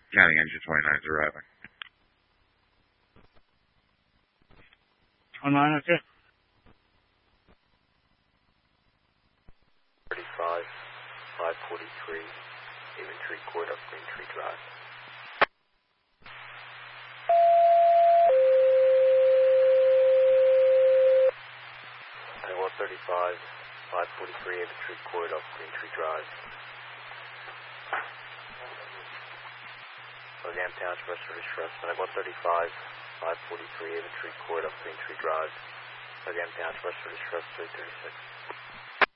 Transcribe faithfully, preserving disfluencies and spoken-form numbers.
Counting engine twenty-nine is arriving. twenty-nine, okay. thirty-five, five forty-three, Infantry Court up Green Tree Drive. one thirty-five, five forty-three, Infantry Court up Green Tree Drive. Again, Township, Western Express, one thirty-five, five forty-three, Infantry Court up Green Tree Drive. Again, Township, Western Express, three thirty-six.